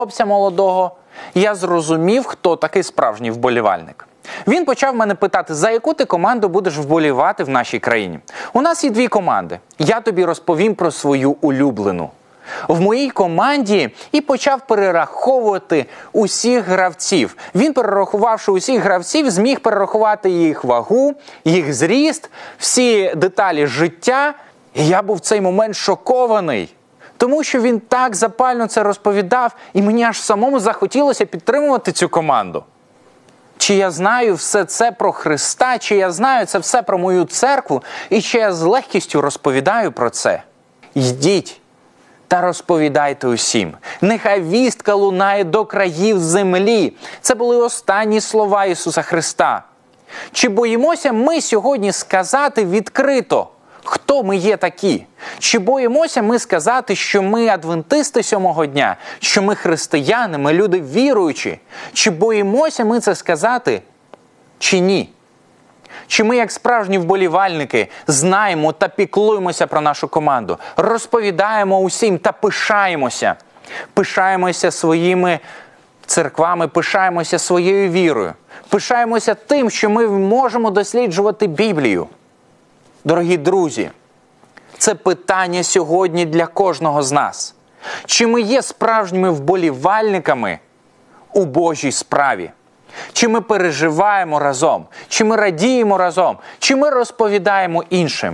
хлопця молодого, я зрозумів, хто такий справжній вболівальник. Він почав мене питати, за яку ти команду будеш вболівати в нашій країні. У нас є 2 команди. Я тобі розповім про свою улюблену. В моїй команді і почав перераховувати усіх гравців. Він, перерахувавши усіх гравців, зміг перерахувати їх вагу, їх зріст, всі деталі життя. І я був в цей момент шокований. Тому що він так запально це розповідав, і мені аж самому захотілося підтримувати цю команду. Чи я знаю все це про Христа, чи я знаю це все про мою церкву, і чи я з легкістю розповідаю про це? Йдіть та розповідайте усім. Нехай вістка лунає до країв землі. Це були останні слова Ісуса Христа. Чи боїмося ми сьогодні сказати відкрито, хто ми є такі? Чи боїмося ми сказати, що ми адвентисти 7-го дня, що ми християни, ми люди віруючі? Чи боїмося ми це сказати, чи ні? Чи ми, як справжні вболівальники, знаємо та піклуємося про нашу команду, розповідаємо усім та пишаємося? Пишаємося своїми церквами, пишаємося своєю вірою, пишаємося тим, що ми можемо досліджувати Біблію. Дорогі друзі, це питання сьогодні для кожного з нас. Чи ми є справжніми вболівальниками у Божій справі? Чи ми переживаємо разом? Чи ми радіємо разом? Чи ми розповідаємо іншим?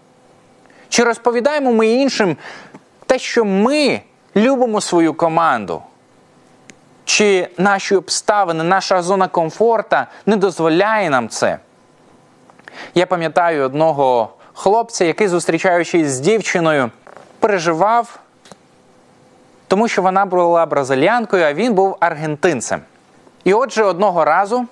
Чи розповідаємо ми іншим те, що ми любимо свою команду? Чи наші обставини, наша зона комфорту не дозволяє нам це? Я пам'ятаю одного хлопця, який, зустрічаючись з дівчиною, переживав, тому що вона була бразильянкою, а він був аргентинцем. І отже, одного разу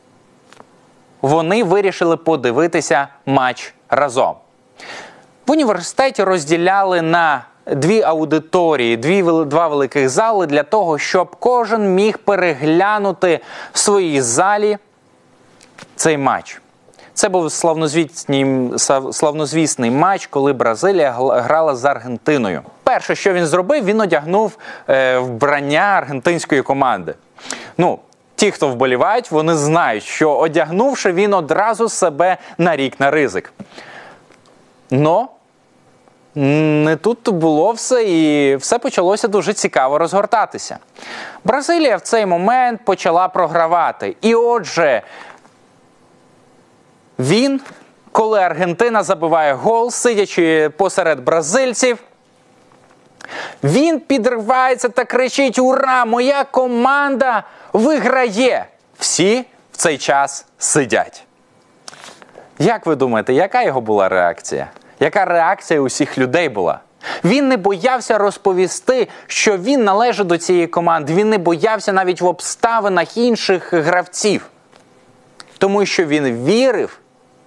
вони вирішили подивитися матч разом. В університеті розділяли на 2 аудиторії, 2 великих зали для того, щоб кожен міг переглянути в своїй залі цей матч. Це був славнозвісний матч, коли Бразилія грала з Аргентиною. Перше, що він зробив, він одягнув вбрання аргентинської команди. Ті, хто вболівають, вони знають, що одягнувши, він одразу себе нарік на ризик. Но не тут було все, і все почалося дуже цікаво розгортатися. Бразилія в цей момент почала програвати. І отже, він, коли Аргентина забиває гол, сидячи посеред бразильців, він підривається та кричить: «Ура! Моя команда виграє!» Всі в цей час сидять. Як ви думаєте, яка його була реакція? Яка реакція усіх людей була? Він не боявся розповісти, що він належить до цієї команди. Він не боявся навіть в обставинах інших гравців. Тому що він вірив,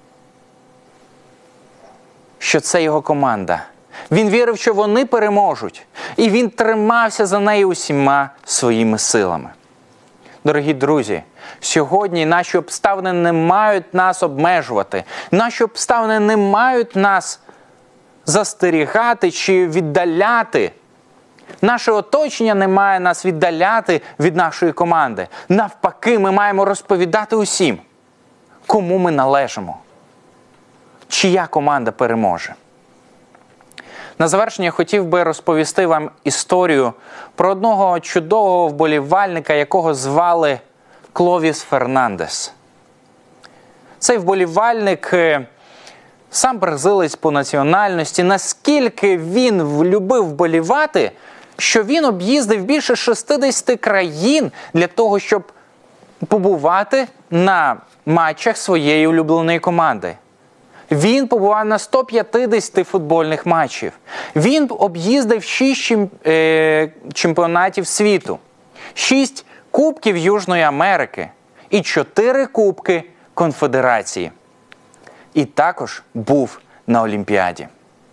що це його команда. Він вірив, що вони переможуть. І він тримався за неї усіма своїми силами. Дорогі друзі, сьогодні наші обставини не мають нас обмежувати. Наші обставини не мають нас застерігати чи віддаляти. Наше оточення не має нас віддаляти від нашої команди. Навпаки, ми маємо розповідати усім, кому ми належимо. Чия команда переможе. На завершення я хотів би розповісти вам історію про одного чудового вболівальника, якого звали Кловіс Фернандес. Цей вболівальник, сам бразилець по національності, наскільки він любив вболівати, що він об'їздив більше 60 країн для того, щоб побувати на матчах своєї улюбленої команди. Він побував на 150 футбольних матчів. Він об'їздив 6 чемпіонатів світу, 6 кубків Южної Америки і 4 кубки Конфедерації. І також був на Олімпіаді.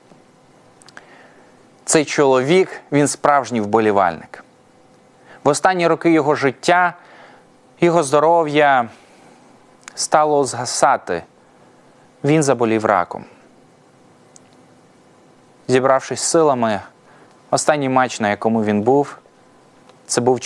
Цей чоловік, він справжній вболівальник. В останні роки його життя, його здоров'я стало згасати. Він заболів раком. Зібравшись силами, останній матч, на якому він був, Це був